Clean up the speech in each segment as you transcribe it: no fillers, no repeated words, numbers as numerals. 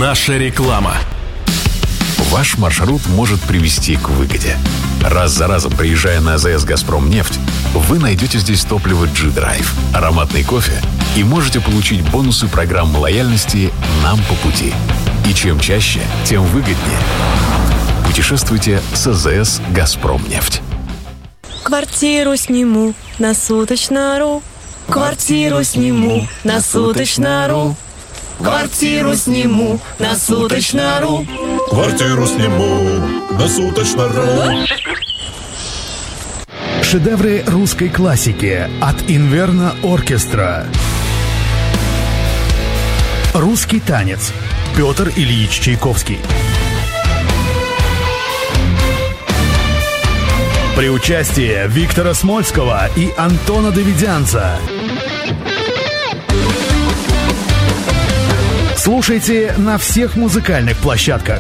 Наша реклама. Ваш маршрут может привести к выгоде. Раз за разом, приезжая на АЗС «Газпромнефть», вы найдете здесь топливо G-Drive, ароматный кофе и можете получить бонусы программы лояльности «Нам по пути». И чем чаще, тем выгоднее. Путешествуйте с АЗС «Газпромнефть». Квартиру сниму на суточно.ру. Квартиру сниму на суточно.ру. Квартиру сниму на суточно.ру. Квартиру сниму на суточно.ру. Шедевры русской классики от Инверно Оркестра. Русский танец. Петр Ильич Чайковский. При участии Виктора Смольского и Антона Давидянца. Слушайте на всех музыкальных площадках.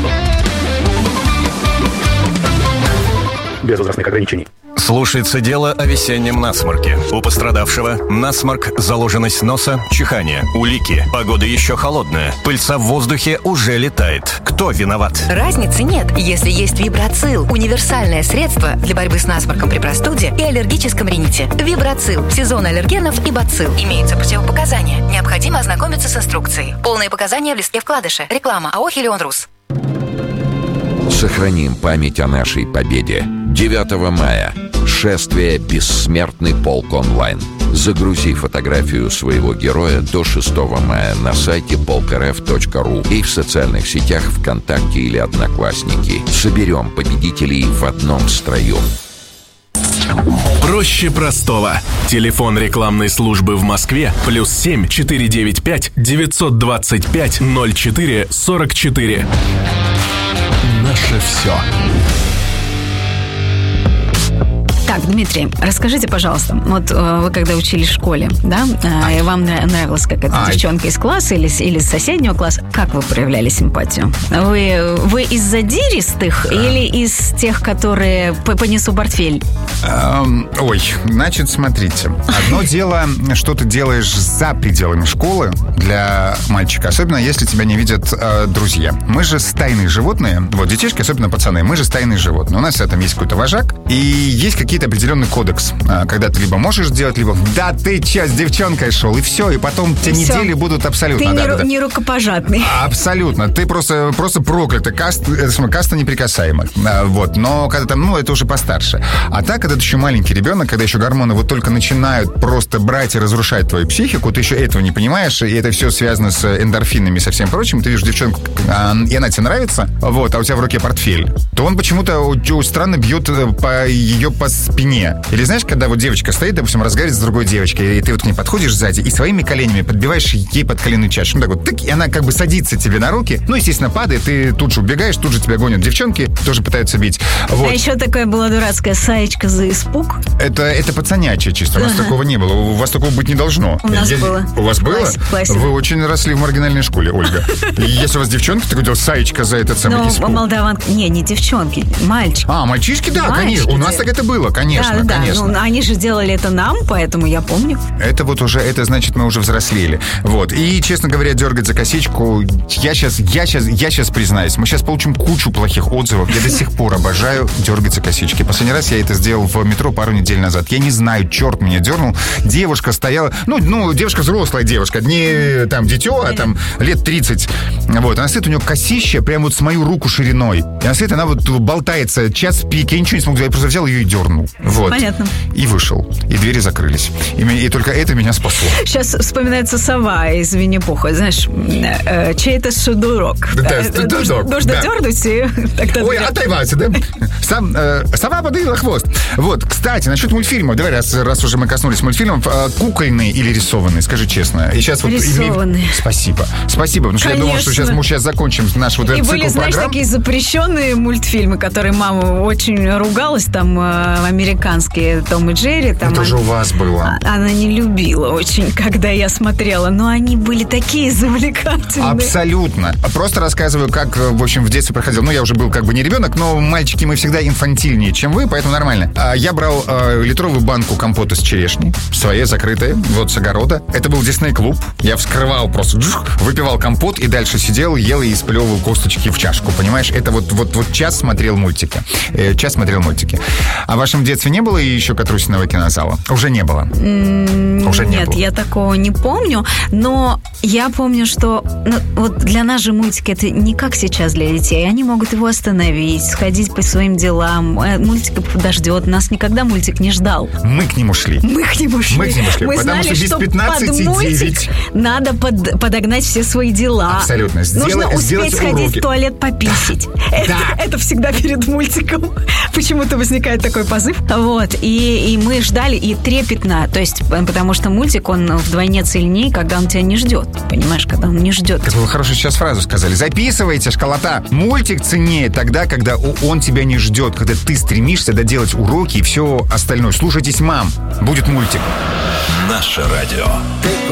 Без возрастных ограничений. Слушается дело о весеннем насморке. У пострадавшего насморк, заложенность носа, чихание, улики. Погода еще холодная. Пыльца в воздухе уже летает. Кто виноват? Разницы нет, если есть Вибрацил. Универсальное средство для борьбы с насморком при простуде и аллергическом рините. Вибрацил. Сезон аллергенов и бацилл. Имеются противопоказания. Необходимо ознакомиться с инструкцией. Полные показания в листке вкладыша. Реклама АО «Хелион Рус». Сохраним память о нашей победе. 9 мая. Шествие «Бессмертный полк онлайн». Загрузи фотографию своего героя до 6 мая на сайте polkrf.ru и в социальных сетях ВКонтакте или Одноклассники. Соберем победителей в одном строю. Проще простого. Телефон рекламной службы в Москве +7 495 925 04 44. Наше все. Так, Дмитрий, расскажите, пожалуйста, вот вы когда учились в школе, да, и вам нравилась какая-то девчонка из класса или из соседнего класса, как вы проявляли симпатию? Вы из задиристых или из тех, которые понесу портфель? Значит, смотрите. Одно дело, что ты делаешь за пределами школы для мальчика, особенно если тебя не видят друзья. Мы же стайные животные, вот детишки, особенно пацаны, мы же стайные животные. У нас в этом есть какой-то вожак, и есть какие-то определенный кодекс, когда ты либо можешь сделать, либо да ты че, с девчонкой шел, и все, и потом те недели будут абсолютно... Ты не рукопожатный. Абсолютно. Ты просто проклятый, каста неприкасаемых. Вот. Но когда там, это уже постарше. А так, когда ты еще маленький ребенок, когда еще гормоны вот только начинают просто брать и разрушать твою психику, ты еще этого не понимаешь, и это все связано с эндорфинами и со всем прочим, ты видишь девчонку, и она тебе нравится, вот, а у тебя в руке портфель, то он почему-то странно бьет по спине. Или знаешь, когда вот девочка стоит, допустим, разговаривает с другой девочкой, и ты вот к ней подходишь сзади и своими коленями подбиваешь ей под коленную чашу. Так вот, тык, и она как бы садится тебе на руки, естественно, падает, ты тут же убегаешь, тут же тебя гонят девчонки, тоже пытаются бить. Вот. А еще такая была дурацкая саечка за испуг. Это пацанячье чисто, у нас такого не было, у вас такого быть не должно. У нас было. У вас было? Вы очень росли в маргинальной школе, Ольга. Если у вас девчонки, ты говорил, саечка за этот самый испуг. Молдаванки, не девчонки, мальчики. Мальчишки, да, конечно, у нас так это было, конечно. Да. Они же делали это нам, поэтому я помню. Это значит, мы уже взрослели. Вот. И, честно говоря, дергать за косичку, я сейчас признаюсь, мы сейчас получим кучу плохих отзывов. Я до сих пор обожаю дергать за косички. Последний раз я это сделал в метро пару недель назад. Я не знаю, черт меня дернул. Девушка стояла, девушка взрослая девушка, не там дитё, а там лет 30. Вот. Она стоит, у нее косища прям вот с мою руку шириной. И она стоит, она вот болтается час пик. Я ничего не смог делать, я просто взял ее и дернул. Вот. Понятно. И вышел. И двери закрылись. И только это меня спасло. Сейчас вспоминается сова из Винни-Пуха. Знаешь, чей-то шедурок. Нужно дернуть и... Ой, отдавайся, да? Сова подвинула хвост. Вот, кстати, насчет мультфильмов. Давай, раз уже мы коснулись мультфильмов. Кукольные или рисованные? Скажи честно. И сейчас рисованные. Спасибо. Потому что я думал, что мы сейчас закончим наш этот цикл программ. И были, знаешь, такие запрещенные мультфильмы, которые мама очень ругалась. Там американские Том и Джерри. Там это же у вас было. Она не любила очень, когда я смотрела, но они были такие завлекательные. Абсолютно. Просто рассказываю, как, в общем, в детстве проходил. Ну, я уже был как бы не ребенок, но мальчики мы всегда инфантильнее, чем вы, поэтому нормально. Я брал литровую банку компота с черешней, своей, закрытой, вот с огорода. Это был Дисней-клуб. Я вскрывал просто, выпивал компот и дальше сидел, ел и сплевывал косточки в чашку, понимаешь? Это вот час смотрел мультики. А в вашем детстве не было еще Катрусиного кинозала? Уже не было? Уже не Нет, было. я такого не помню, но я помню, что вот для нас же мультики это не как сейчас для детей. Они могут его остановить, сходить по своим делам. Мультик подождет. Нас никогда мультик не ждал. Мы к нему шли. Мы Мы потому знали, что без 15,9 надо подогнать все свои дела. Абсолютно. Нужно успеть сходить уроки. в туалет пописить. Да. Это всегда перед мультиком. Почему-то возникает такой позыв. Вот. И мы ждали, и трепетно. То есть, потому что мультик, он вдвойне цельнее, когда он тебя не ждет. Понимаешь, когда он не ждет. Как вы хорошую сейчас фразу сказали. Записывайте, школота. Мультик ценнее тогда, когда он тебя не ждет, когда ты стремишься доделать уроки и все остальное. Слушайтесь, мам. Будет мультик. Наше радио.